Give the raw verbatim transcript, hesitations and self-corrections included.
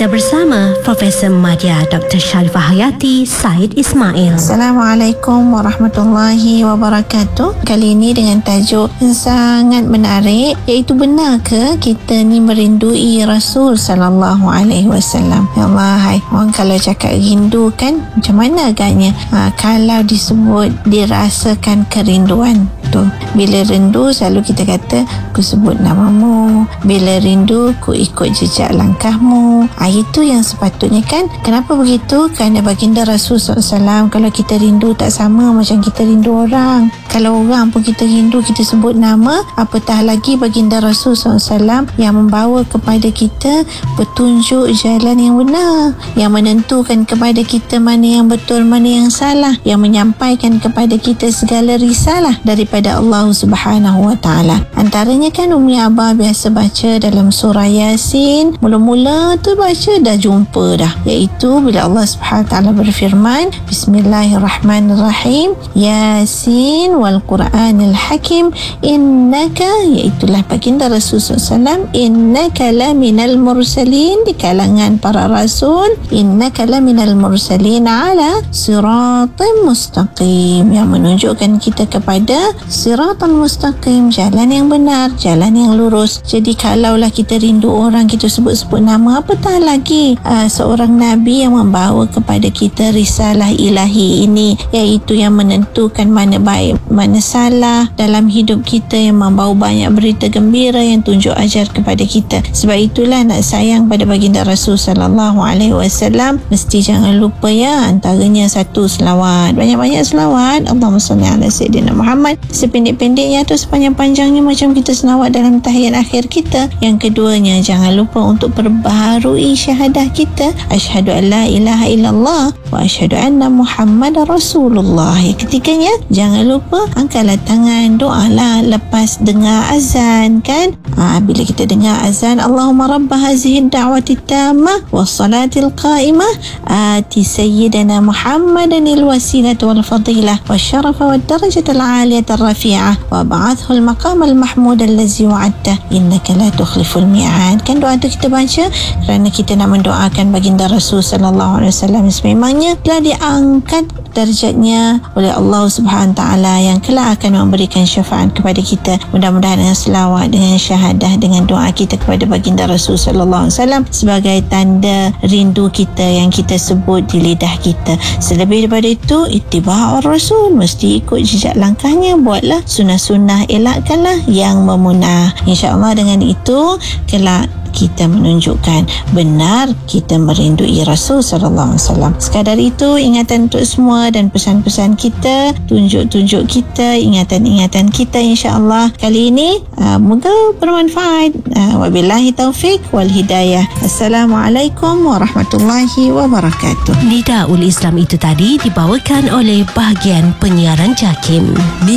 Kita bersama Profesor Madya Doktor Sharifah Hayati Said Ismail. Assalamualaikum warahmatullahi wabarakatuh. Kali ini dengan tajuk yang sangat menarik, iaitu benar ke kita ni merindui Rasul sallallahu alaihi wasallam? Ya Allah, hai, orang kalau cakap rindu kan macam mana agaknya? Ha, kalau disebut dirasakan kerinduan tu, bila rindu selalu kita kata ku sebut namamu, bila rindu ku ikut jejak langkahmu. Ha, itu yang sepatutnya kan. Kenapa begitu? Kerana baginda Rasul sallallahu alaihi wasallam, kalau kita rindu tak sama macam kita rindu orang. Kalau orang pun kita rindu, kita sebut nama, apatah lagi baginda Rasul sallallahu alaihi wasallam yang membawa kepada kita petunjuk jalan yang benar, yang menentukan kepada kita mana yang betul, mana yang salah, yang menyampaikan kepada kita segala risalah daripada Allah Subhanahu wa taala. Antaranya kan Umi Abah biasa baca dalam surah Yasin, mula-mula tu baca dah jumpa dah, iaitu bila Allah Subhanahu wa taala berfirman, Bismillahirrahmanirrahim, Yasin wal Quranil Hakim, innaka, iaitulah baginda Rasul sallallahu alaihi wasallam, innaka laminal mursalin, di kalangan para rasul, innaka laminal mursalin ala siratim mustaqim, yang menunjukkan kita kepada siratal mustaqim, jalan yang benar, jalan yang lurus. Jadi kalaulah kita rindu orang, kita sebut-sebut nama, apatah lagi uh, seorang Nabi yang membawa kepada kita risalah ilahi ini, iaitu yang menentukan mana baik, mana salah dalam hidup kita, yang membawa banyak berita gembira, yang tunjuk ajar kepada kita. Sebab itulah nak sayang pada baginda Rasul sallallahu alaihi wasallam, mesti jangan lupa ya, antaranya satu, selawat, banyak-banyak selawat, Allahumma salli ala sayyidina Muhammad, sependek-pendeknya atau sepanjang-panjangnya macam kita selawat dalam tahiyat akhir kita. Yang keduanya, jangan lupa untuk perbaharui syahadah kita, asyhadu an la ilaha illallah wa asyhadu anna Muhammadar Rasulullah. Yang ketiganya, jangan lupa angkatlah tangan, doalah lepas dengar azan kan. Ha, bila kita dengar azan, Allahumma rabba hazihi da'wati tammah wassalatil qa'imah ati sayyidina Muhammadan alwasilata wal fadilah wasyarafa wad darajatal aliyata rafi'ah wa ba'athhu al maqam al mahmud allazi wa'adta innaka la tukhliful mi'ad. Kan doa tu kita baca kerana kita nak mendoakan baginda Rasul sallallahu alaihi wasallam sememangnya telah diangkat darjatnya oleh Allah Subhanahu taala, yang kelak akan memberikan syafaat kepada kita. Mudah-mudahan dengan selawat, dengan syahadah, dengan doa kita kepada baginda Rasul sallallahu alaihi wasallam sebagai tanda rindu kita yang kita sebut di lidah kita. Selebih daripada itu, ittiba'ur Rasul, mesti ikut jejak langkahnya, buatlah sunnah-sunnah, elakkanlah yang memunah. InsyaAllah dengan itu kelak kita menunjukkan benar kita merindui Rasul sallallahu alaihi wasallam. Sekadar itu ingatan untuk semua dan pesan-pesan kita, tunjuk-tunjuk kita, ingatan-ingatan kita, insya-Allah kali ini uh, moga bermanfaat. Uh, wabillahi taufik wal hidayah. Assalamualaikum warahmatullahi wabarakatuh. Nidaul Islam itu tadi dibawakan oleh bahagian penyiaran JAKIM.